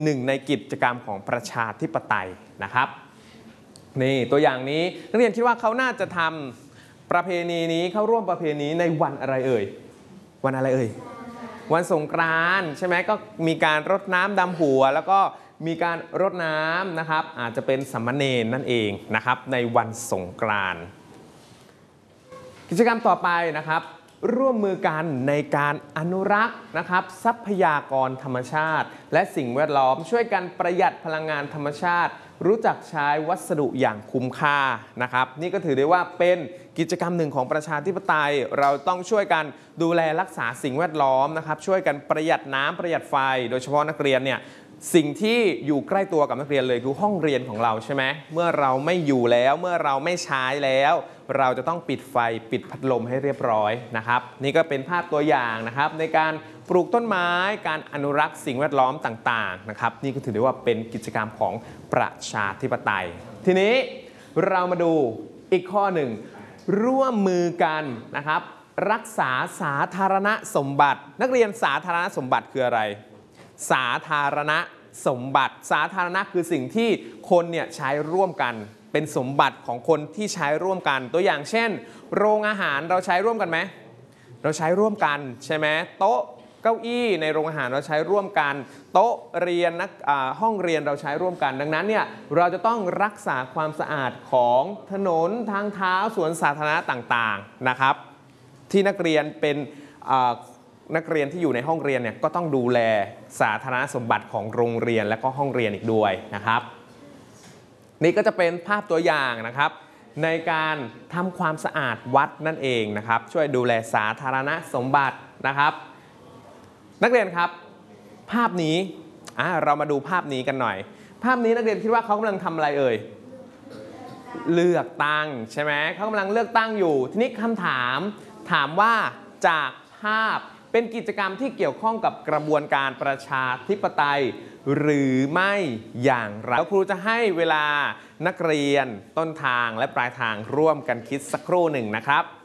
หนึ่งในกิจกรรมของประชาธิปไตยนะครับนี่ตัวอย่างนี้นักเรียนคิดว่าเขาน่าจะทำประเพณีนี้เข้าร่วมประเพณีในวันอะไรเอ่ยวันอะไรเอ่ยวันสงกรานต์ใช่ไหมก็มีการรดน้ำดำหัวแล้วก็มีการรดน้ำนะครับอาจจะเป็นสามเณรนั่นเองนะครับในวันสงกรานต์กิจกรรมต่อไปนะครับร่วมมือกันในการอนุรักษ์นะครับทรัพยากรธรรมชาติและสิ่งแวดล้อมช่วยกันประหยัดพลังงานธรรมชาติรู้จักใช้วัสดุอย่างคุ้มค่านะครับนี่ก็ถือได้ว่าเป็นกิจกรรมหนึ่งของประชาธิปไตยเราต้องช่วยกันดูแลรักษาสิ่งแวดล้อมนะครับช่วยกันประหยัดน้ำประหยัดไฟโดยเฉพาะนักเรียนเนี่ยสิ่งที่อยู่ใกล้ตัวกับนักเรียนเลยคือห้องเรียนของเราใช่ไหมเมื่อเราไม่อยู่แล้วเมื่อเราไม่ใช้แล้วเราจะต้องปิดไฟปิดพัดลมให้เรียบร้อยนะครับนี่ก็เป็นภาพตัวอย่างนะครับในการปลูกต้นไม้การอนุรักษ์สิ่งแวดล้อมต่างๆนะครับนี่ก็ถือได้ว่าเป็นกิจกรรมของประชาธิปไตยทีนี้เรามาดูอีกข้อหนึ่งร่วมมือกันนะครับรักษาสาธารณสมบัตินักเรียนสาธารณสมบัติคืออะไรสาธารณสมบัติสาธารณะคือสิ่งที่คนเนี่ยใช้ร่วมกันเป็นสมบัติของคนที่ใช้ร่วมกันตัวอย่างเช่นโรงอาหารเราใช้ร่วมกันไหมเราใช้ร่วมกันใช่ไหมโต๊ะเก้าอี้ในโรงอาหารเราใช้ร่วมกันโต๊ะเรียนห้องเรียนเราใช้ร่วมกันดังนั้นเนี่ยเราจะต้องรักษาความสะอาดของถนนทางเท้าสวนสาธารณะต่างๆนะครับที่นักเรียนเป็นนักเรียนที่อยู่ในห้องเรียนเนี่ยก็ต้องดูแลสาธารณสมบัติของโรงเรียนและก็ห้องเรียนอีกด้วยนะครับนี่ก็จะเป็นภาพตัวอย่างนะครับในการทำความสะอาดวัดนั่นเองนะครับช่วยดูแลสาธารณสมบัตินะครับนักเรียนครับภาพนี้เรามาดูภาพนี้กันหน่อยภาพนี้นักเรียนคิดว่าเขากำลังทำอะไรเอ่ยเลือกตั้งใช่ไหมเขากำลังเลือกตั้งอยู่ทีนี้คำถามว่าจากภาพเป็นกิจกรรมที่เกี่ยวข้องกับกระบวนการประชาธิปไตยหรือไม่อย่างไรครูจะให้เวลานักเรียนต้นทางและปลายทางร่วมกันคิดสักครู่หนึ่งนะครับ